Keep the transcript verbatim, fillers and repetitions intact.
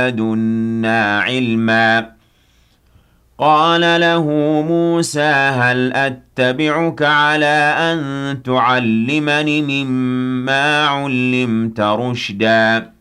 لدنا علما قال له موسى هل أتبعك على أن تعلمني مما علمت رشدا